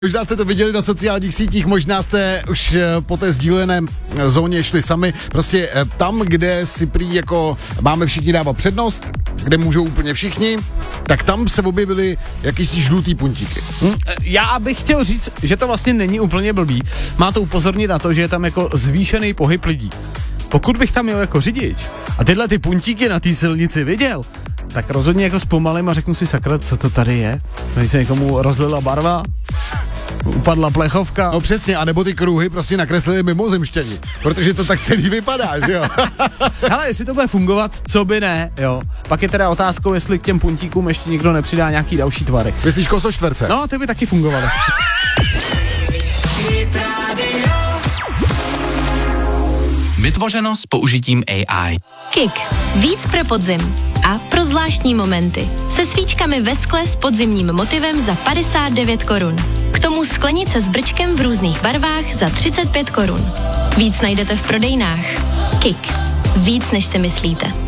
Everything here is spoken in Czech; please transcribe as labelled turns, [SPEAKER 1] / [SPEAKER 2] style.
[SPEAKER 1] Možná jste to viděli na sociálních sítích, možná jste už po té sdílené zóně šli sami. Prostě tam, kde si prý jako máme všichni dávat přednost, kde můžou úplně všichni, tak tam se objevily jakýsi žlutý puntíky.
[SPEAKER 2] Já bych chtěl říct, že to vlastně není úplně blbý. Má to upozornit na to, že je tam jako zvýšený pohyb lidí. Pokud bych tam jel jako řidič a tyhle ty puntíky na té silnici viděl, tak rozhodně jako zpomalím a řeknu si sakra, co to tady je? Tady se někomu rozlila barva? Upadla plechovka.
[SPEAKER 1] No přesně, anebo ty kruhy prostě nakreslili mimozemštěni, protože to tak celý vypadá, že jo?
[SPEAKER 2] Hele, jestli to bude fungovat, co by ne, jo. Pak je teda otázkou, jestli k těm puntíkům ještě někdo nepřidá nějaký další tvary.
[SPEAKER 1] Myslíš kosoštverce?
[SPEAKER 2] No, ty by taky fungovaly.
[SPEAKER 3] Vytvořeno s použitím AI.
[SPEAKER 4] Kik. Víc pro podzim. A pro zvláštní momenty. Se svíčkami ve skle s podzimním motivem za 59 korun. K tomu sklenice s brčkem v různých barvách za 35 korun. Víc najdete v prodejnách. Kik. Víc než si myslíte.